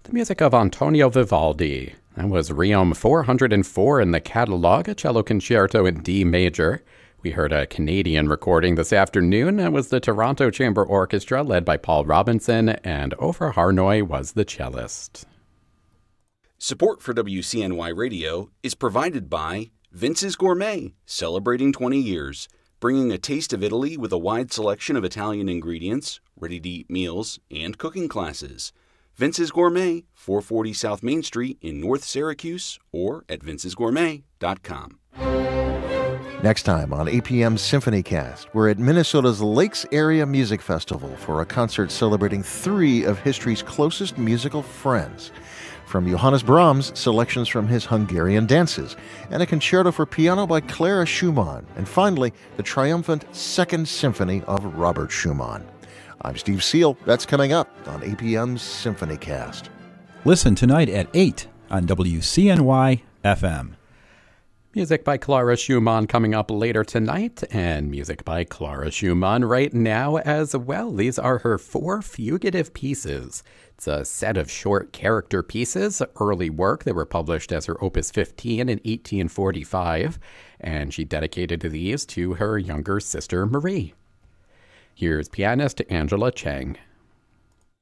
The music of Antonio Vivaldi. That was Requiem 404 in the catalog, a cello concerto in D major. We heard a Canadian recording this afternoon. That was the Toronto Chamber Orchestra, led by Paul Robinson, and Ofer Harnoy was the cellist. Support for WCNY Radio is provided by Vince's Gourmet, celebrating 20 years, bringing a taste of Italy with a wide selection of Italian ingredients, ready-to-eat meals, and cooking classes. Vince's Gourmet, 440 South Main Street in North Syracuse, or at vincesgourmet.com. Next time on APM's Symphony Cast, we're at Minnesota's Lakes Area Music Festival for a concert celebrating three of history's closest musical friends. From Johannes Brahms, selections from his Hungarian dances, and a concerto for piano by Clara Schumann, and finally, the triumphant Second Symphony of Robert Schumann. I'm Steve Seal. That's coming up on APM's Symphony Cast. Listen tonight at 8 on WCNY FM. Music by Clara Schumann coming up later tonight, and music by Clara Schumann right now as well. These are her 4 fugitive pieces. It's a set of short character pieces, early work that were published as her Opus 15 in 1845, and she dedicated these to her younger sister Marie. Here's pianist Angela Chang.